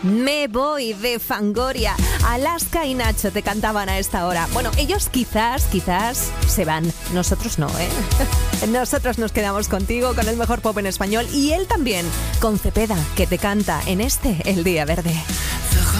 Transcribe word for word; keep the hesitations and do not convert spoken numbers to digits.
Me voy de Fangoria. Alaska y Nacho te cantaban a esta hora. Bueno, ellos quizás, quizás se van. Nosotros no, ¿eh? Nosotros nos quedamos contigo con el mejor pop en español y él también, con Cepeda, que te canta en este El Día Verde.